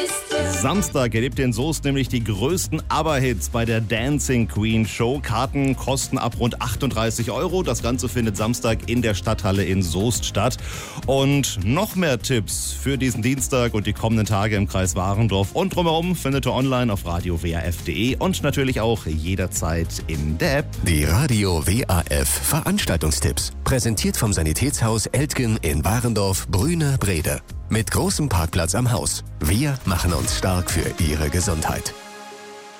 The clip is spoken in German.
Samstag erlebt ihr in Soest nämlich die größten ABBA-Hits bei der Dancing Queen Show. Karten kosten ab rund 38 €. Das Ganze findet Samstag in der Stadthalle in Soest statt. Und noch mehr Tipps für diesen Dienstag und die kommenden Tage im Kreis Warendorf und drumherum findet ihr online auf radio-waf.de und natürlich auch jederzeit in der App. Die Radio WAF Veranstaltungstipps. Präsentiert vom Sanitätshaus Eltgen in Warendorf, Brüne, Brede. Mit großem Parkplatz am Haus. Wir machen uns stark für Ihre Gesundheit.